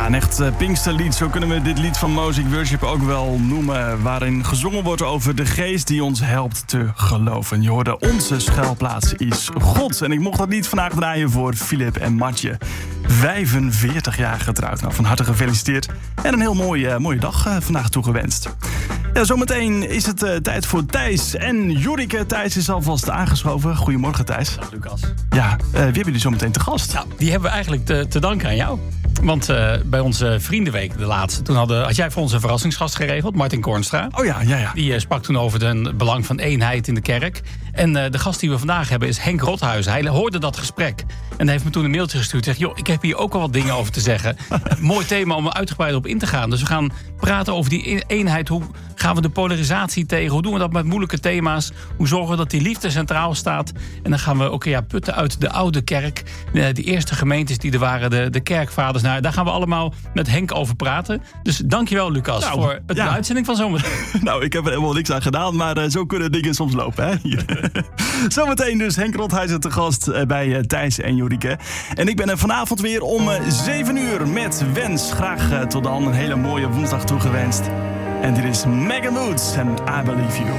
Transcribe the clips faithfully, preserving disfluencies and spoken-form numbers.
Ja, een echt uh, Pinksterlied. Zo kunnen we dit lied van Mosaic Worship ook wel noemen. Waarin gezongen wordt over de geest die ons helpt te geloven. Je hoorde Onze schuilplaats is God. En ik mocht dat lied vandaag draaien voor Filip en Matje. vijfenveertig jaar getrouwd. Nou, van harte gefeliciteerd. En een heel mooie, uh, mooie dag uh, vandaag toegewenst. Ja, zometeen is het uh, tijd voor Thijs en Jorike. Thijs is alvast aangeschoven. Goedemorgen, Thijs. Dag, Lucas. Ja, uh, wie hebben jullie zometeen te gast? Nou, die hebben we eigenlijk te, te danken aan jou. Want uh, bij onze Vriendenweek, de laatste, toen hadden, had jij voor ons een verrassingsgast geregeld, Martin Kornstra. Oh ja, ja, ja. Die uh, sprak toen over het belang van eenheid in de kerk. En uh, de gast die we vandaag hebben is Henk Rothuizen. Hij hoorde dat gesprek en heeft me toen een mailtje gestuurd. Zegt, joh, ik heb hier ook al wat dingen over te zeggen. Mooi thema om er uitgebreid op in te gaan. Dus we gaan praten over die eenheid. Hoe gaan we de polarisatie tegen? Hoe doen we dat met moeilijke thema's? Hoe zorgen we dat die liefde centraal staat? En dan gaan we ook ja, putten uit de oude kerk. Uh, die eerste gemeentes die er waren, de, de kerkvaders. Nou, daar gaan we allemaal met Henk over praten. Dus dankjewel, Lucas, nou, voor het, ja. de uitzending van zometeen. Nou, ik heb er helemaal niks aan gedaan, maar uh, zo kunnen dingen soms lopen, hè? Zometeen dus Henk Rothuizen te gast uh, bij uh, Thijs en Jorike. En ik ben er vanavond weer om uh, zeven uur met Wens. Graag uh, tot dan een hele mooie woensdag toegewenst. En dit is Megan Woods en I Believe You.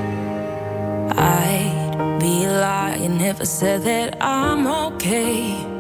I'd be lying if I said that I'm okay.